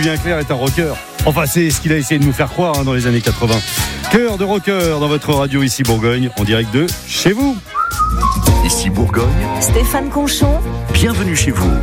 Julien Clerc est un rocker. Enfin, c'est ce qu'il a essayé de nous faire croire dans les années 80. Cœur de rocker dans votre radio ici Bourgogne, en direct de chez vous. Ici Bourgogne, Stéphane Conchon. bienvenue chez vous.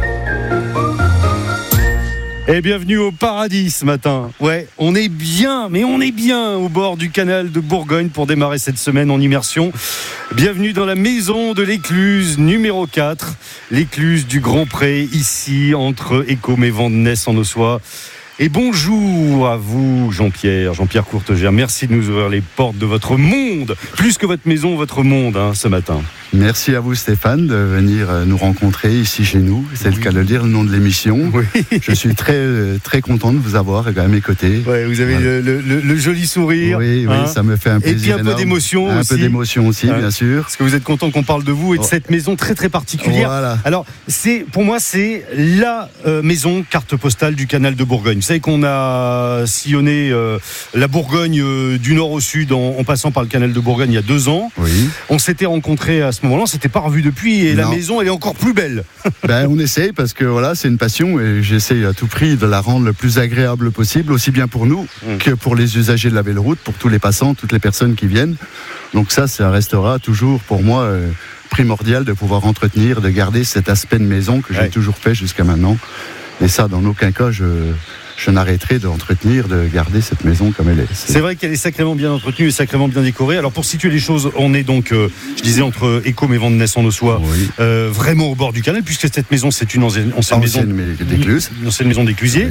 Et bienvenue au paradis ce matin. Ouais, on est bien au bord du canal de Bourgogne pour démarrer cette semaine en immersion. Bienvenue dans la maison de l'écluse numéro 4, l'écluse du Grand Pré, ici entre Écôme et Vandenesse en Ossois. Et bonjour à vous, Jean-Pierre Courtegère. Merci de nous ouvrir les portes de votre monde, plus que votre maison, votre monde, ce matin. Merci à vous, Stéphane, de venir nous rencontrer ici chez nous. C'est le cas de le dire, le nom de l'émission. Oui. Je suis très content de vous avoir à mes côtés. Ouais, vous avez le joli sourire. Oui, ça me fait un plaisir. Et puis un peu énorme. d'émotion aussi. Un peu d'émotion aussi, bien sûr. Parce que vous êtes content qu'on parle de vous et de cette maison très très particulière. Voilà. Alors, pour moi, c'est la maison carte postale du canal de Bourgogne. Vous savez qu'on a sillonné la Bourgogne du nord au sud en passant par le canal de Bourgogne il y a 2 ans. Oui. On s'était rencontrés à ce moment-là, on s'était pas revus depuis et la maison, elle est encore plus belle. On essaye parce que voilà, c'est une passion et j'essaye à tout prix de la rendre le plus agréable possible, aussi bien pour nous que pour les usagers de la Véloroute, pour tous les passants, toutes les personnes qui viennent. Donc ça restera toujours pour moi primordial de pouvoir entretenir, de garder cet aspect de maison que j'ai toujours fait jusqu'à maintenant. Et ça, dans aucun cas, je n'arrêterai d'entretenir, de garder cette maison comme elle est. C'est vrai qu'elle est sacrément bien entretenue et sacrément bien décorée. Alors pour situer les choses, on est donc, je disais, entre Écôme et Vandenesse en Ossois, vraiment au bord du canal, puisque cette maison, c'est une ancienne maison d'écluse. Une ancienne maison d'éclusier,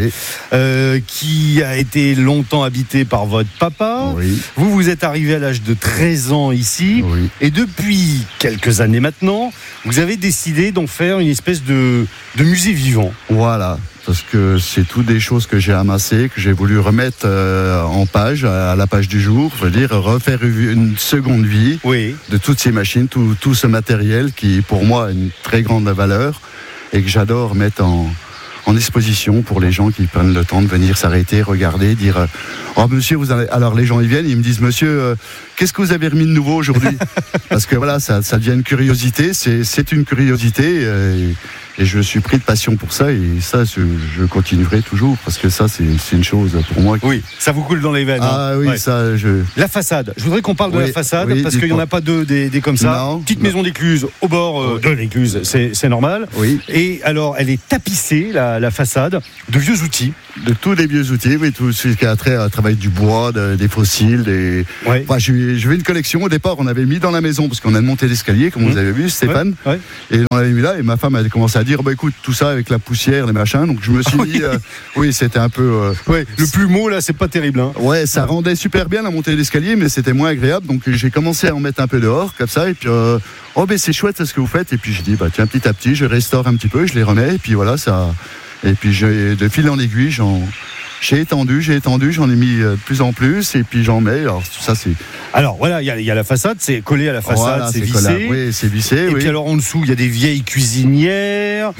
qui a été longtemps habitée par votre papa. Oui. Vous êtes arrivé à l'âge de 13 ans ici, et depuis quelques années maintenant, vous avez décidé d'en faire une espèce de musée vivant. Voilà. Parce que c'est toutes des choses que j'ai amassées, que j'ai voulu remettre en page, à la page du jour, refaire une seconde vie de toutes ces machines, tout ce matériel qui, pour moi, a une très grande valeur et que j'adore mettre en exposition pour les gens qui prennent le temps de venir s'arrêter, regarder, dire « Oh monsieur, vous allez... » Alors les gens ils viennent, ils me disent « Monsieur, qu'est-ce que vous avez remis de nouveau aujourd'hui ?» Parce que voilà, ça devient une curiosité, c'est une curiosité et je suis pris de passion pour ça et ça je continuerai toujours parce que ça c'est une chose pour moi. Oui, ça vous coule dans les veines. Ah oui, ça La façade, je voudrais qu'on parle de la façade parce qu'il n'y en a pas deux des comme ça. Non, Petite maison d'écluse au bord de l'écluse, c'est normal. Oui. Et alors elle est tapissée, la façade, de vieux outils. De tous les vieux outils, tout ce qui a trait à travailler du bois, des fossiles, Enfin, je vais une collection. Au départ, on avait mis dans la maison parce qu'on a monté l'escalier, comme vous avez vu, Stéphane. Et on l'avait mis là, et ma femme a commencé à dire, écoute, tout ça avec la poussière, les machins. Donc je me suis dit, c'était un peu. Le plumeau là, c'est pas terrible. Ouais, ça rendait super bien la montée de l'escalier, mais c'était moins agréable. Donc j'ai commencé à en mettre un peu dehors, comme ça, et puis. C'est chouette ce que vous faites. Et puis je dis, tiens, petit à petit, je restaure un petit peu, je les remets, et puis voilà, ça. Et puis de fil en aiguille, j'ai étendu, j'en ai mis de plus en plus, et puis j'en mets. Alors ça c'est. Alors voilà, il y a la façade, c'est collé à la façade, c'est vissé. Oui, c'est vissé. Et puis alors en dessous, il y a des vieilles cuisinières.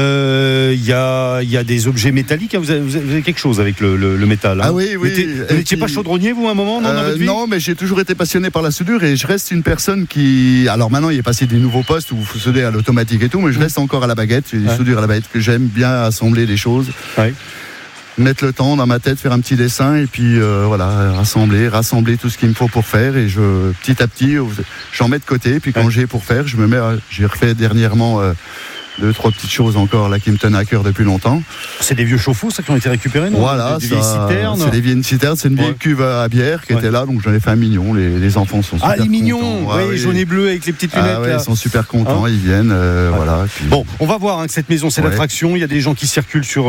Il y a des objets métalliques. Vous avez quelque chose avec le métal. Ah oui. Vous n'étiez pas chaudronnier vous à un moment dans votre vie ? Non, mais j'ai toujours été passionné par la soudure et je reste une personne qui. Alors maintenant, il est passé des nouveaux postes où vous soudez à l'automatique et tout, mais je reste encore à la baguette. J'ai des soudures à la baguette que j'aime bien assembler des choses. Mettre le temps dans ma tête, faire un petit dessin et puis rassembler tout ce qu'il me faut pour faire et petit à petit j'en mets de côté et puis quand j'ai pour faire j'ai refait dernièrement 2-3 petites choses encore là qui me tenaient à cœur depuis longtemps. C'est des vieux chauffe-eau ça qui ont été récupérés, non ? Voilà, des vieilles citernes. C'est des vieilles citernes, c'est une vieille cuve à bière qui était là, donc j'en ai fait un mignon. Les enfants sont super contents. Ah, les mignons, jaune et bleu avec les petites lunettes. Ils sont super contents, ils viennent, voilà. Puis... Bon, on va voir que cette maison, c'est l'attraction. Il y a des gens qui circulent sur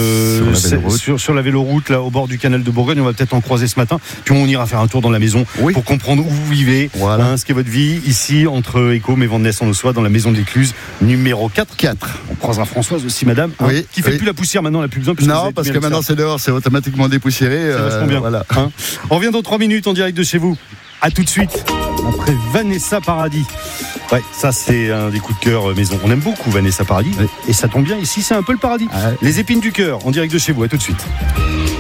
la Véloroute, là, au bord du canal de Bourgogne. On va peut-être en croiser ce matin. Puis on ira faire un tour dans la maison pour comprendre où vous vivez, ce qu'est votre vie ici entre Écôme et Vandenesse en Ossois, dans la maison de l'écluse numéro 4. On croisera Françoise aussi, madame, qui fait plus la poussière maintenant, elle n'a plus besoin. Non, parce que maintenant c'est dehors, c'est automatiquement dépoussiéré. C'est vachement bien. Voilà. On revient dans 3 minutes en direct de chez vous. A tout de suite, après Vanessa Paradis. Ouais, ça c'est un des coups de cœur maison. On aime beaucoup Vanessa Paradis, et ça tombe bien, ici c'est un peu le paradis. Les épines du cœur, en direct de chez vous, à tout de suite.